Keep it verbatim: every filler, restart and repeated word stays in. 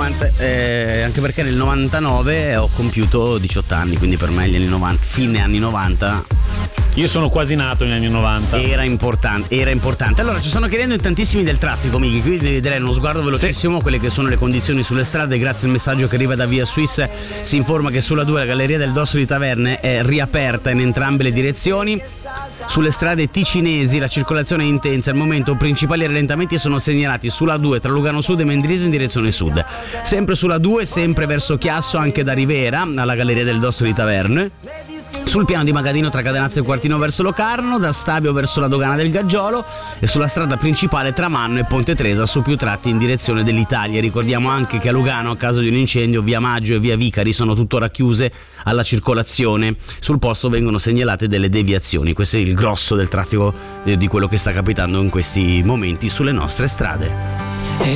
novanta, eh, anche perché nel novantanove ho compiuto diciotto anni, quindi per me gli anni novanta, fine anni novanta. Io sono quasi nato negli anni novanta. Era importante, era importante. Allora, ci stanno chiedendo in tantissimi del traffico, Miki, quindi devi dare uno sguardo velocissimo a quelle che sono le condizioni sulle strade. Grazie al messaggio che arriva da Via Swiss si informa che sulla due la galleria del Dosso di Taverne è riaperta in entrambe le direzioni. Sulle strade ticinesi la circolazione è intensa, al momento principali rallentamenti sono segnalati sulla due tra Lugano Sud e Mendrisio in direzione sud. Sempre sulla due, sempre verso Chiasso, anche da Rivera alla galleria del Dosso di Taverne. Sul piano di Magadino tra Cadenazzo e Quartino verso Locarno, da Stabio verso la dogana del Gaggiolo e sulla strada principale tra Manno e Ponte Tresa su più tratti in direzione dell'Italia. Ricordiamo anche che a Lugano, a causa di un incendio, via Maggio e via Vicari sono tuttora chiuse alla circolazione. Sul posto vengono segnalate delle deviazioni. Questo è il grosso del traffico di quello che sta capitando in questi momenti sulle nostre strade.